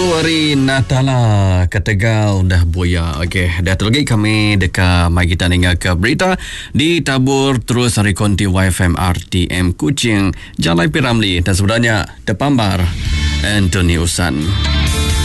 Hari Natala ke Tegal dah boya. Okey, dah terlagi kami dekat mari kita dengar ke berita ditabur terus hari konti YFM RTM Kuching Jalan Piramli dan sebenarnya Depambar Anthony Usan.